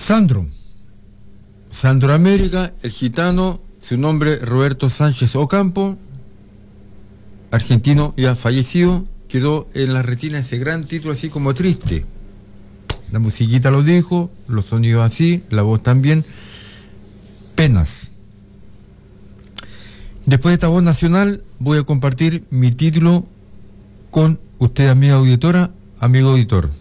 Sandro América, el gitano, su nombre Roberto Sánchez Ocampo, argentino ya fallecido, quedó en la retina ese gran título así como triste. La musiquita lo dijo, los sonidos así, la voz también. Penas. Después de esta voz nacional voy a compartir mi título con usted, amiga auditora, amigo auditor.